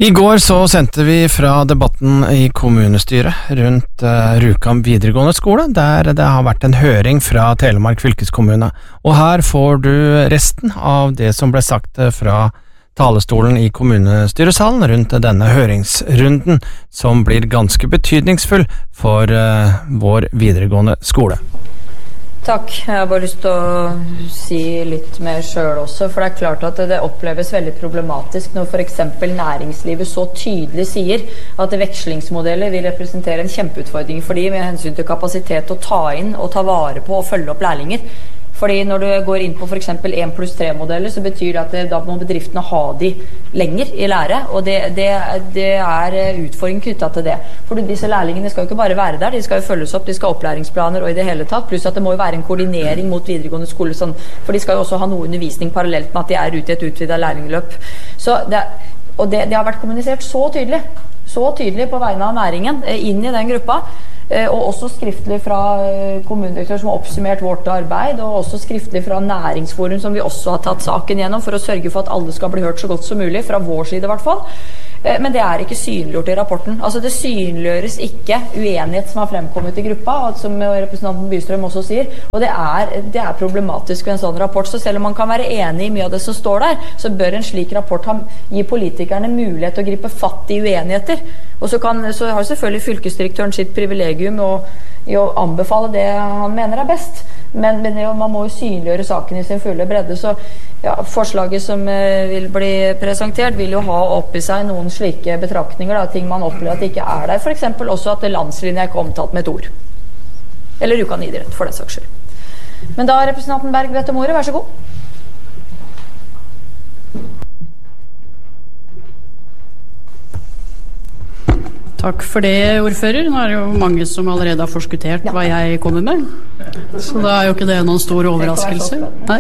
I går så sendte vi fra debatten i kommunestyret rundt Rjukan videregående skole, der det har vært en høring fra Telemark fylkeskommune. Og her får du resten av det som ble sagt fra talestolen i kommunestyresalen rundt denne høringsrunden, som blir ganske betydningsfull for vår videregående skole. Takk. Jeg har bare lyst til å si litt mer selv også, for det klart at det oppleves veldig problematisk når for eksempel næringslivet så tydelig sier at vekslingsmodeller vil representere en kjempeutfordring for de med hensyn til kapasitet å ta inn og ta vare på og følge opp lærlinger. Fordi når du går inn på for eksempel 1+3-modeller, så betyr det at da må bedriftene ha de lenger i lære, og det er utfordringen knyttet til det. For disse lærlingene skal jo ikke bare være der, de skal jo følges opp, de skal ha opplæringsplaner og i det hele tatt, pluss at det må jo være en koordinering mot videregående skole, sånn, for de skal jo også ha noe undervisning parallelt med at de er ute i et utvidet læringløp. Og det har vært kommunisert så tydelig på vegne av næringen inn i den gruppa, og også skriftlig fra kommunedirektør som har oppsummert vårt arbeid, og også skriftlig fra næringsforum som vi også har tatt saken gjennom for å sørge for at alle skal bli hørt så godt som mulig, fra vår side i hvert fall. Men det er ikke synliggjort i rapporten. Altså det synliggjøres ikke uenighet som har fremkommet i gruppa, som representanten Bystrøm også sier, og det er problematisk ved en sånn rapport. Så selv om man kan være enig i mye av det som står der, så bør en slik rapport gi politikerne mulighet til å gripe fatt i uenigheter. Og så har selvfølgelig fylkesdirektøren sitt privilegium i å anbefale det han mener er best. Men man må jo synliggjøre saken i sin fulle bredde, så ja, forslaget som vil bli presentert vil jo ha opp i seg noen slike betraktninger, da, ting man opplever at det ikke er der. For eksempel også at landslinja ikke er omtalt med et ord. Eller Rjukan idrett, for den saks skyld. Men da, representanten Berg, vet om ordet, vær så god. Takk for det, ordfører. Nå er det jo mange som allerede har forskuttert hva jeg kommer med. Så da er jo ikke det noen stor overraskelse. Nei.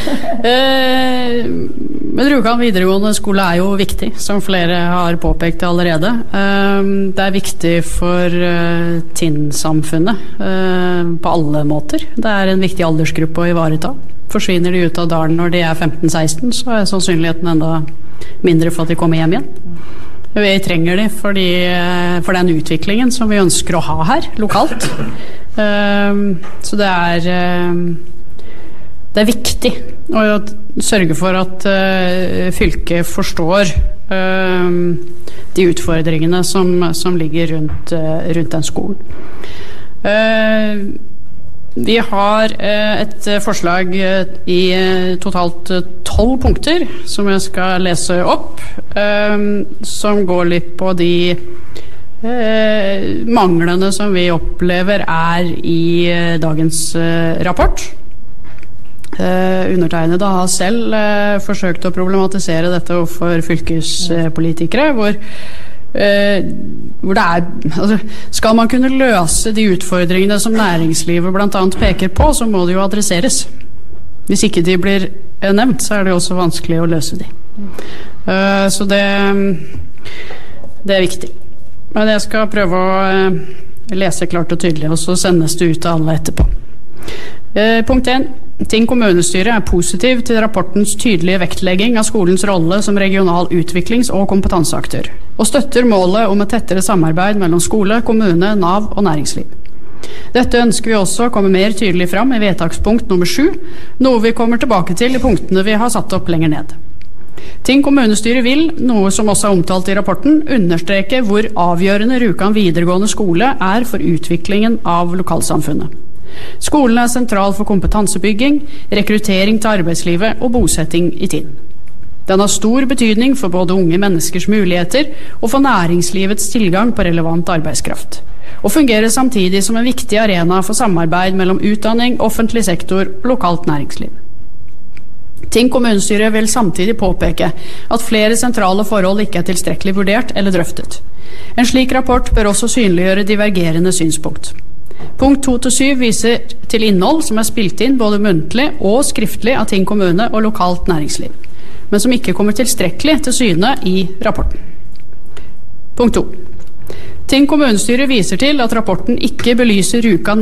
Men Rjukan videregående skole er jo viktig, som flere har påpekt allerede. Det er viktig for Tinn-samfunnet på alle måter. Det er en viktig aldersgruppe å ivareta. Forsvinner de ut av dalen når de er 15-16, så er sannsynligheten enda mindre for at de kommer hjem igjen. Vi trenger det for den utviklingen som vi ønsker å ha her, lokalt. Så det er viktig å sørge for at fylket forstår de utfordringene som ligger rundt den skolen. Vi har et forslag i totalt 12 punkter som jeg skal lese opp, som går litt på de manglene som vi opplever er i dagens rapport. Undertegnede har selv forsøkt å problematisere dette overfor fylkespolitikere, hvor det altså, skal man kunne løse de utfordringene som næringslivet blant annet peker på, så må det jo adresseres. Hvis ikke de blir nevnt, så er det også vanskelig å løse de. Så det er viktig. Men jeg skal prøve å lese klart og tydelig, og så sendes det ut til alle etterpå. Punkt 1. Tinn kommunestyre er positiv til rapportens tydelige vektlegging av skolens rolle som regional utviklings- og kompetanseaktør, og støtter målet om et tettere samarbeid mellom skole, kommune, Nav og næringsliv. Dette ønsker vi også å komme mer tydelig fram i vedtakspunkt nummer 7, noe vi kommer tilbake til i punktene vi har satt opp lenger ned. Tinn kommunestyre vil, noe som også er omtalt i rapporten, understreke hvor avgjørende Rjukan videregående skole er for utviklingen av lokalsamfunnet. Skolen er sentral for kompetansebygging, rekruttering til arbeidslivet og bosetting i Tinn. Den har stor betydning for både unge menneskers muligheter og for næringslivets tilgang på relevant arbeidskraft, og fungerer samtidig som en viktig arena for samarbeid mellom utdanning, offentlig sektor og lokalt næringsliv. Tinn kommunestyre vil samtidig påpeke at flere sentrale forhold ikke er tilstrekkelig vurdert eller drøftet. En slik rapport bør også synliggjøre divergerende synspunkt. Punkt 2-7 viser til innhold som er spilt inn både muntlig og skriftlig av Tinn kommune og lokalt næringsliv, men som ikke kommer tilstrekkelig til syne i rapporten. Punkt 2. Tinn kommunestyre viser til at rapporten ikke belyser Rjukan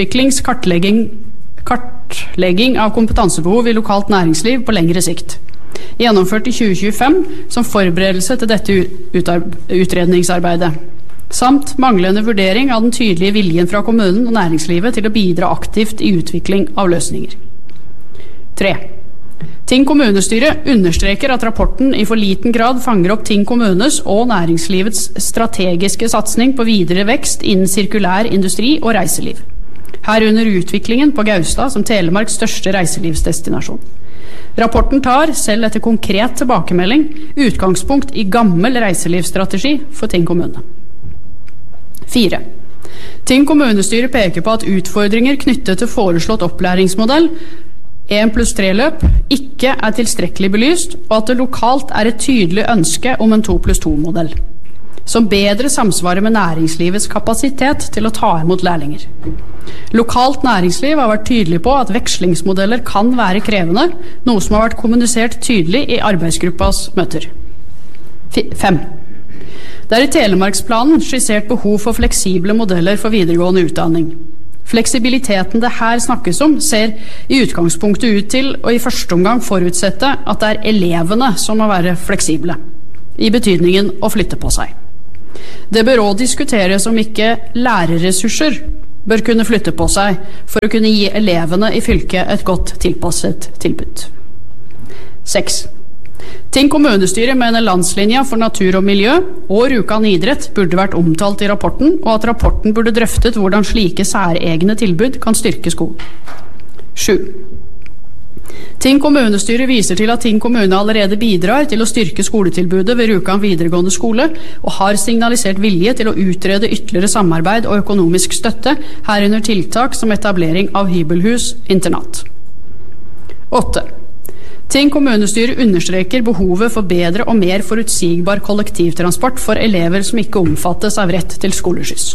næringsutviklings kartlegging av kompetansebehov i lokalt næringsliv på lengre sikt. gjennomført i 2025 som forberedelse til dette utredningsarbeidet, samt manglende vurdering av den tydelige viljen fra kommunen og næringslivet til å bidra aktivt i utvikling av løsninger. 3. Tinn kommunestyre understreker at rapporten i for liten grad fanger opp Tinn kommunes og næringslivets strategiske satsning på videre vekst innen sirkulær industri og reiseliv, herunder utviklingen på Gaustad som Telemarks største reiselivsdestinasjon. Rapporten tar, selv etter konkret tilbakemelding, utgangspunkt i gammel reiselivsstrategi for Tinn kommune. 4. Tinn kommunestyre peker på at utfordringer knyttet til foreslått opplæringsmodell 1+3-løp ikke er tilstrekkelig belyst, og at det lokalt er et tydelig ønske om en 2+2-modell, som bedre samsvarer med næringslivets kapasitet til å ta imot lærlinger. Lokalt næringsliv har vært tydelig på at vekslingsmodeller kan være krevende, noe som har vært kommunisert tydelig i arbeidsgruppas møter. 5. Det er i Telemarksplanen skissert behov for fleksible modeller for videregående utdanning. Fleksibiliteten det her snakkes om ser i utgangspunktet ut til å i første omgang forutsette at det er elevene som må være fleksible, i betydningen å flytte på seg. Det bør også diskuteres om ikke lærerressurser bør kunne flytte på seg for å kunne gi elevene i fylket et godt tilpasset tilbud. 6. Tinn kommunestyre mener landslinja for natur og miljø og Rjukan idrett burde vært omtalt i rapporten, og at rapporten burde drøftet hvordan slike særegne tilbud kan styrke skolen. 7. Tinn kommunestyre viser til at Tinn kommune allerede bidrar til å styrke skoletilbudet ved Rjukan videregående skole, og har signalisert vilje til å utrede ytterligere samarbeid og økonomisk støtte, herunder tiltak som etablering av hybelhus internat. 8. Tinn kommunestyre understreker behovet for bedre og mer forutsigbar kollektivtransport for elever som ikke omfattes av rett til skoleskyss.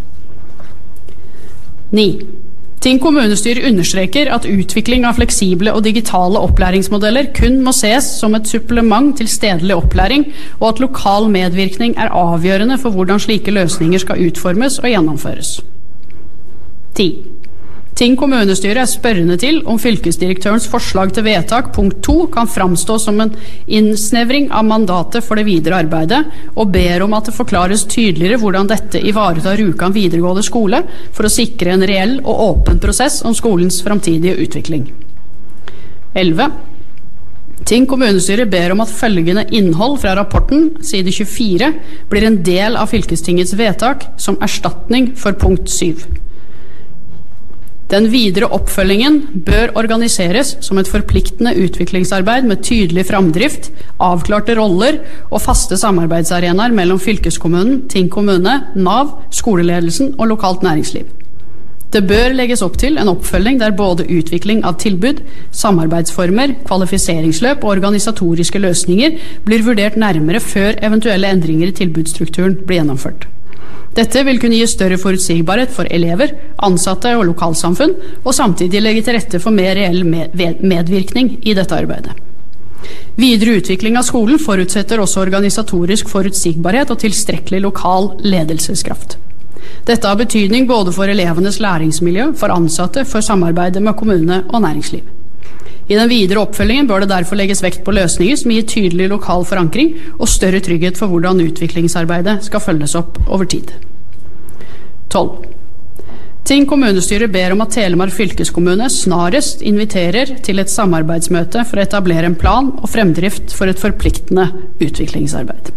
9. Tinn kommunestyre understreker at utvikling av fleksible og digitale opplæringsmodeller kun må ses som et supplement til stedlig opplæring, og at lokal medvirkning er avgjørende for hvordan slike løsninger skal utformes og gjennomføres. 10. Tinn kommunestyre er spørrende til om fylkesdirektørens forslag til vedtak punkt 2 kan framstå som en innsnevring av mandatet for det videre arbeidet, og ber om at det forklares tydeligere hvordan dette ivaretar Rjukan videregående skole for å sikre en reell og åpen prosess om skolens framtidige utvikling. 11. Tinn kommunestyre ber om at følgende innhold fra rapporten, side 24, blir en del av fylkestingets vedtak som erstatning for punkt 7. Den videre oppfølgingen bør organiseres som et forpliktende utviklingsarbeid med tydelig framdrift, avklarte roller og faste samarbeidsarenaer mellom fylkeskommunen, Tinn kommune, NAV, skoleledelsen og lokalt næringsliv. Det bør legges opp til en oppfølging der både utvikling av tilbud, samarbeidsformer, kvalifiseringsløp og organisatoriske løsninger blir vurdert nærmere før eventuelle endringer i tilbudsstrukturen blir gjennomført. Dette vil kunne gi større forutsigbarhet for elever, ansatte og lokalsamfunn, og samtidig legge til rette for mer reell medvirkning i dette arbeidet. Videre utvikling av skolen forutsetter også organisatorisk forutsigbarhet og tilstrekkelig lokal ledelseskraft. Dette har betydning både for elevenes læringsmiljø, for ansatte, for samarbeidet med kommune og næringsliv. I den videre oppfølgingen bør det derfor legges vekt på løsninger som gir tydelig lokal forankring og større trygghet for hvordan utviklingsarbeidet skal følges opp over tid. 12. Tinn kommunestyre ber om at Telemark fylkeskommune snarest inviterer til et samarbeidsmøte for å etablere en plan og fremdrift for et forpliktende utviklingsarbeid.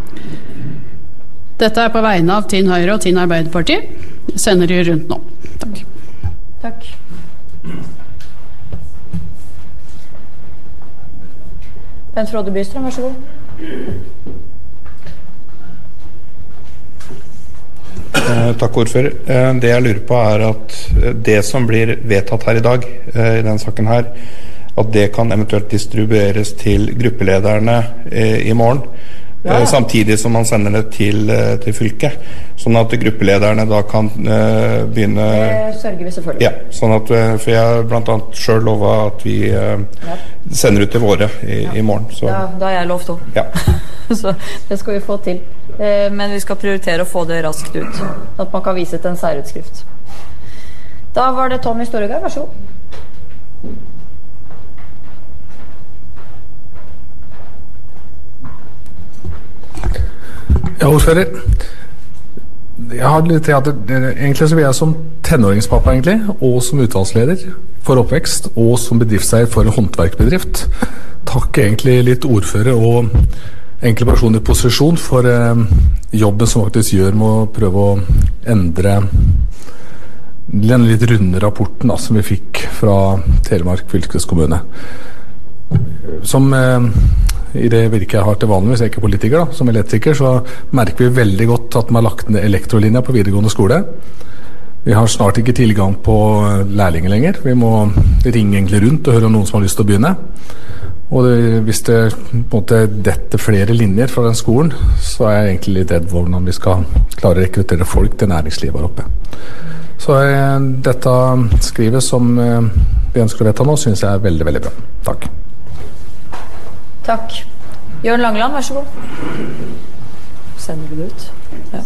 Dette er på vegne av Tinn Høyre og Tinn Arbeiderparti. Jeg sender de rundt nå. Takk. Takk. Bent Frode Bystrøm, vær så god. Takk, ordfører. Det jeg lurer på er at det som blir vedtatt her i dag, i denne saken her, at det kan eventuelt distribueres til gruppelederne i morgen, samtidig som man sender det til fylket, sånn at gruppelederne da kan begynne... Det sørger vi selvfølgelig. Ja, sånn at, for jeg blant annet selv lovet at vi sender ut til våre i morgen. Så. Da har jeg lovt også. Ja. Så det skal vi få til. Men vi skal prioritere å få det raskt ut, sånn at man kan vise til en særutskrift. Da var det Tommy Storegard, vær så god. Ja, ordfører. Jeg har litt teater. Egentlig så vil jeg som tenåringspappa egentlig, og som utvalgsleder for oppvekst, og som bedriftseier for en håndverkbedrift, takke egentlig litt ordfører og enkle personer i posisjon for jobben som faktisk gjør med å prøve å endre den litt runde rapporten som vi fikk fra Telemark fylkeskommune. Som i det virket jeg har til vanligvis, jeg er ikke politiker da, som elektriker, så merker vi veldig godt at man har lagt ned elektrolinja på videregående skole. Vi har snart ikke tilgang på lærlinger lenger. Vi må ringe egentlig rundt og høre om noen som har lyst til å begynne. Og hvis det på en måte detter flere linjer fra den skolen, så er jeg egentlig litt redd hvordan vi skal klare å rekruttere folk til næringslivet her oppe. Så dette skrivet som vi ønsker å vedta nå, synes jeg er veldig, veldig bra. Takk. Takk. Jørn Langeland, vær så god. Sender du det ut? Ja.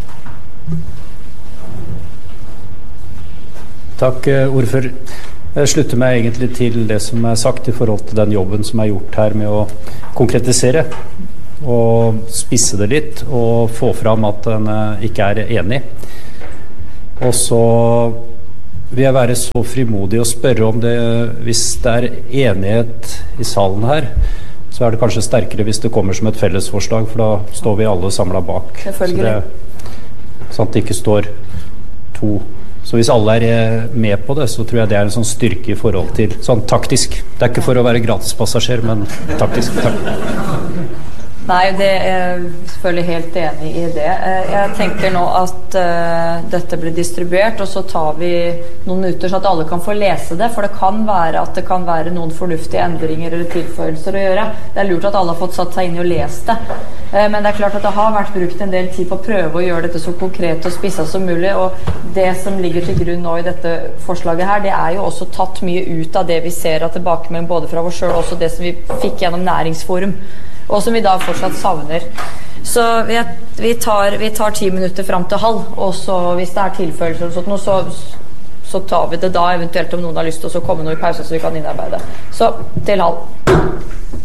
Takk, ordfører. Jeg slutter meg egentlig til det som er sagt i forhold til den jobben som er gjort her med å konkretisere og spisse det litt og få fram at en ikke er enig. Og så vil jeg være så frimodig å spørre om det, hvis det er enighet i salen her, så er det kanskje sterkere hvis det kommer som et fellesforslag, for da står vi alle samlet bak. Selvfølgelig. Sånn at det ikke står to. Så hvis alle er med på det, så tror jeg det er en sånn styrke i forhold til sånn taktisk. Det er ikke for å være gratispassasjer, men taktisk. Takk. Nei, det er selvfølgelig helt enig i det. Jeg tenker nå at dette blir distribuert, og så tar vi noen minutter så at alle kan få lese det, for det kan være at det kan være noen fornuftige endringer eller tilføyelser å gjøre. Det er lurt at alle har fått satt seg inn i og lest det. Men det er klart at det har vært brukt en del tid på å prøve å gjøre dette så konkret og spisset som mulig, og det som ligger til grunn nå i dette forslaget her, det er jo også tatt mye ut av det vi ser av tilbakemelding både fra oss selv og også det som vi fikk gjennom Næringsforum, og som vi da fortsatt savner. Så vi tar 10 minutter frem til halv, og så hvis det er tilføyelser og sånt, så tar vi det da eventuelt om noen har lyst til å komme noe i pause så vi kan innarbeide. Så til halv.